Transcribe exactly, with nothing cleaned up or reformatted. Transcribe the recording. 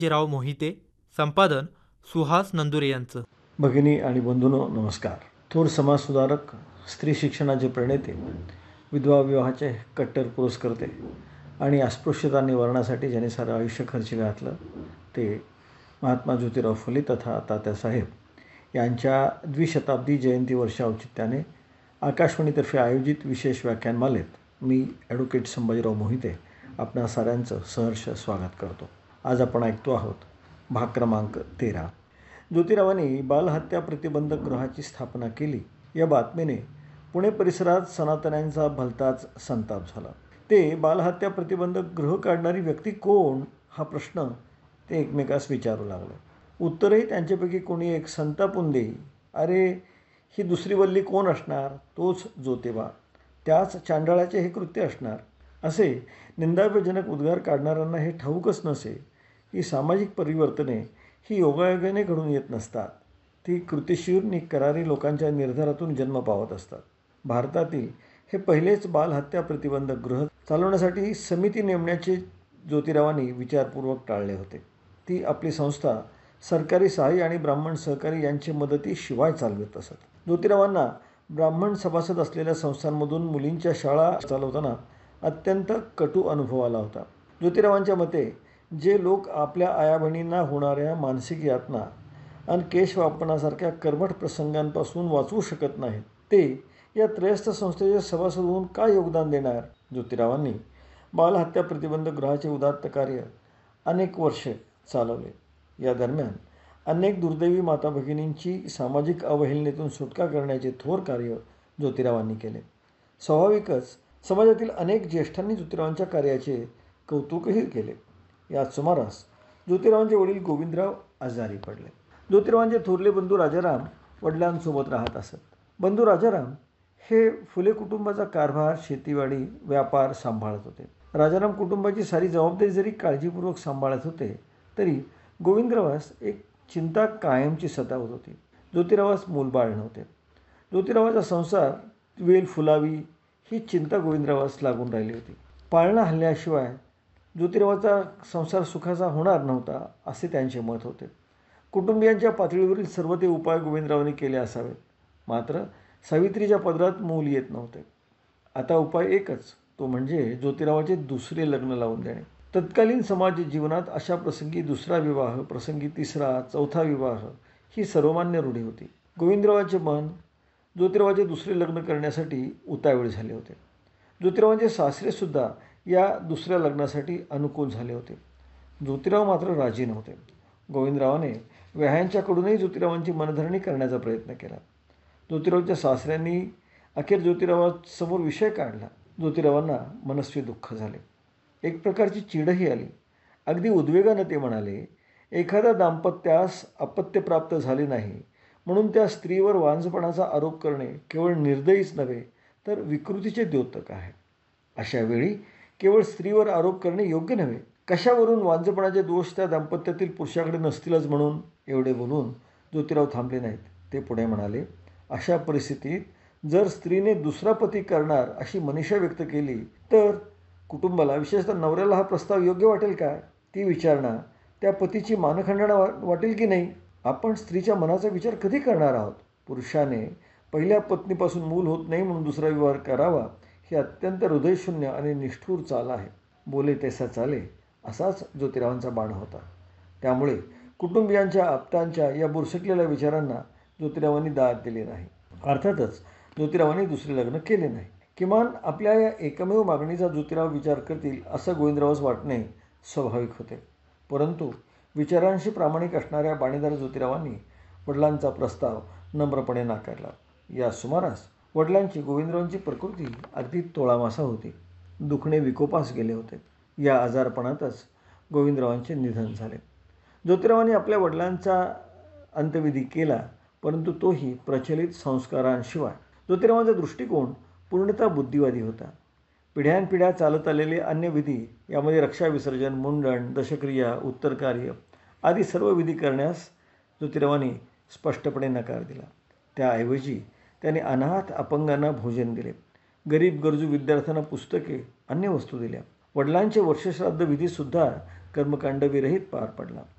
राव मोहिते, संपादन सुहास नंदुरे यांचं. भगिनी आणि बंधूंनो नमस्कार. थोर समाजसुधारक, स्त्री शिक्षणाचे प्रणेते, विधवा विवाहाचे कट्टर पुरस्कर्ते आणि अस्पृश्यता निवारणासाठी ज्याने सारं आयुष्य खर्ची घातलं ते महात्मा ज्योतिराव फुले तथा तात्यासाहेब यांच्या द्विशताब्दी जयंती वर्षा औचित्याने आकाशवाणीतर्फे आयोजित विशेष व्याख्यानमालेत मी ॲडव्होकेट संभाजीराव मोहिते आपणा साऱ्यांचं सहर्ष स्वागत करतो. आज आपण ऐकतो आहोत भाग क्रमांक तेरा. ज्योतिरावांनी बालहत्या प्रतिबंधक गृहाची स्थापना केली या बातमीने पुणे परिसरात सनातन्यांचा भलताच संताप झाला. ते बालहत्या प्रतिबंधक गृह काढणारी व्यक्ती कोण हा प्रश्न ते एकमेकास विचारू लागले. उत्तरही त्यांच्यापैकी कोणी एक संतापून देई, अरे ही दुसरी वल्ली कोण असणार, तोच ज्योतिबा, त्याच चांडाळाचे हे कृत्य असणार, असे निंदाभजनक उद्गार काढणाऱ्यांना हे ठाऊकच नसे की सामाजिक परिवर्तने ही योगायोगाने घडून येत नसतात. ती कृतिशील नि करारी लोकांच्या निर्धारातून जन्म पावत असतात. भारतातील हे पहिलेच बालहत्या प्रतिबंधक गृह चालवण्यासाठी समिती नेमण्याचे ज्योतिरावांनी विचारपूर्वक टाळले होते. ती आपली संस्था सरकारी सहाय्य आणि ब्राह्मण सहकारी यांची मदतीशिवाय चालवत असत. ज्योतिरावांना ब्राह्मण सभासद असलेल्या संस्थांमधून मुलींच्या शाळा चालवताना अत्यंत कटू अनुभव आला होता. ज्योतिरावांच्या मते जे लोक आपल्या आयाबहिणींना होणाऱ्या मानसिक यातना आणि केशवापणासारख्या कर्मठ प्रसंगांपासून वाचवू शकत नाहीत, ते या त्रयस्थ संस्थेचे सभासद होऊन काय योगदान देणार. ज्योतिरावांनी बालहत्या प्रतिबंधक गृहाचे उदात्त कार्य अनेक वर्षे चालवले. या दरम्यान अनेक दुर्दैवी माता भगिनींची सामाजिक अवहेलनेतून सुटका करण्याचे थोर कार्य ज्योतिरावांनी केले. स्वाभाविकच समाजातील अनेक ज्येष्ठांनी ज्योतिरावांच्या कार्याचे कौतुकही केले. याच सुमारास ज्योतिरावांचे वडील गोविंदराव आजारी पडले. ज्योतिरावांचे थोरले बंधू राजाराम वडिलांसोबत राहत असत. बंधू राजाराम हे फुले कुटुंबाचा कारभार, शेतीवाडी, व्यापार सांभाळत होते. राजाराम कुटुंबाची सारी जबाबदारी जरी काळजीपूर्वक सांभाळत होते तरी गोविंदरावास एक चिंता कायमची सतावत होती. ज्योतिरावास मूलबाळ नव्हते. ज्योतिरावाचा संसार वेल फुलावी ही चिंता गोविंदरावास लागून राहिली होती. पाळणा हल्ल्याशिवाय ज्योतिरावाचा संसार सुखाचा होणार नव्हता असे त्यांचे मत होते. कुटुंबियांच्या पातळीवरील सर्व ते उपाय गोविंदरावांनी केले असावेत, मात्र सावित्रीच्या पदरात मूल येत नव्हते. आता उपाय एकच, तो म्हणजे ज्योतिरावाचे दुसरे लग्न लावून देणे. तत्कालीन समाज जीवनात अशा प्रसंगी दुसरा विवाह, प्रसंगी तिसरा, चौथा विवाह ही सर्वमान्य रूढी होती. गोविंदरावांचे मन ज्योतिरावाचे दुसरे लग्न करण्यासाठी उतावीळ झाले होते. ज्योतिरावांचे सासरेसुद्धा या दुसऱ्या लग्नासाठी अनुकूल झाले होते. ज्योतिराव मात्र राजी नव्हते. गोविंदरावाने व्याह्यांच्याकडूनही ज्योतिरावांची मनधरणी करण्याचा प्रयत्न केला. ज्योतिरावांच्या सासऱ्यांनी अखेर ज्योतिरावासमोर विषय काढला. ज्योतिरावांना मनस्वी दुःख झाले. एक प्रकारची चिडही आली. अगदी उद्वेगानं ते म्हणाले, एखाद्या दाम्पत्यास अपत्य प्राप्त झाले नाही म्हणून त्या स्त्रीवर वांझपणाचा आरोप करणे केवळ निर्दयीच नव्हे तर विकृतीचे द्योतक आहे. अशा वेळी केवळ स्त्रीवर आरोप करणे योग्य नव्हे. कशावरून वांझपणाचे दोष त्या दाम्पत्यातील पुरुषाकडे नसतीलच म्हणून. एवढे बोलून ज्योतिराव थांबले नाहीत. ते पुढे म्हणाले, अशा परिस्थितीत जर स्त्रीने दुसरा पती करणार अशी मनीषा व्यक्त केली तर कुटुंबाला, विशेषतः नवऱ्याला हा प्रस्ताव योग्य वाटेल का? ती विचारणा त्या पतीची मानखंडणा वा वाटेल की नाही? आपण स्त्रीच्या मनाचा विचार कधी करणार आहोत? पुरुषाने पहिल्या पत्नीपासून मूल होत नाही म्हणून दुसरा विवाह करावा ही अत्यंत हृदयशून्य आणि निष्ठूर चाल आहे. बोले तैसा चाले असाच ज्योतिरावांचा बाण होता. त्यामुळे कुटुंबियांच्या, आप्तांच्या या बुरसटलेल्या विचारांना ज्योतिरावांनी दाद दिली नाही. अर्थातच ज्योतिरावांनी दुसरे लग्न केले नाही. किमान आपल्या या एकमेव मागणीचा ज्योतिराव विचार करतील असं गोविंदरावास वाटणे स्वाभाविक होते. परंतु विचारांशी प्रामाणिक असणाऱ्या बाणीदार ज्योतिरावांनी वडिलांचा प्रस्ताव नम्रपणे नाकारला. या सुमारास वडिलांची, गोविंदरावांची प्रकृती अगदी तोळामासा होती. दुखणे विकोपास गेले होते. या आजारपणातच गोविंदरावांचे निधन झाले. ज्योतिरावांनी आपल्या वडिलांचा अंत्यविधी केला, परंतु तोही प्रचलित संस्कारांशिवाय. ज्योतिरावांचा दृष्टिकोन पूर्णतः बुद्धिवादी होता. पिढ्यानपिढ्या चालत आलेले अन्य विधी, यामध्ये रक्षाविसर्जन, मुंडण, दशक्रिया, उत्तरकार्य आदी सर्व विधी करण्यास ज्योतिरावांनी स्पष्टपणे नकार दिला. त्याऐवजी त्यांनी अनाथ अपंगांना भोजन दिले. गरीब गरजू विद्यार्थ्यांना पुस्तके, अन्य वस्तू दिल्या. वडिलांचे वर्षश्राद्ध विधीसुद्धा कर्मकांडविरहित पार पडला.